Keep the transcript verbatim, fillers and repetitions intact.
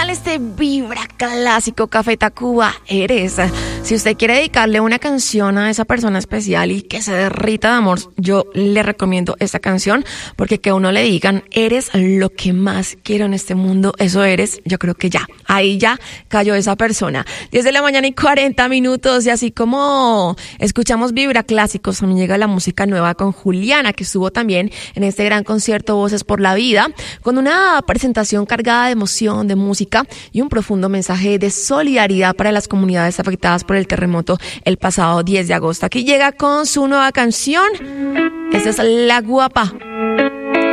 tal este Vibra Clásico Café Tacuba? Eres. Si usted quiere dedicarle una canción a esa persona especial y que se derrita de amor, yo le recomiendo esta canción, porque que a uno le digan, eres lo que más quiero en este mundo, eso eres, yo creo que ya, ahí ya cayó esa persona. diez de la mañana y cuarenta minutos, y así como escuchamos Vibra Clásicos, también llega la música nueva con Juliana, que estuvo también en este gran concierto Voces por la Vida, con una presentación cargada de emoción, de música y un profundo mensaje de solidaridad para las comunidades afectadas por el terremoto el pasado diez de agosto. Aquí llega con su nueva canción. Esta es La Guapa.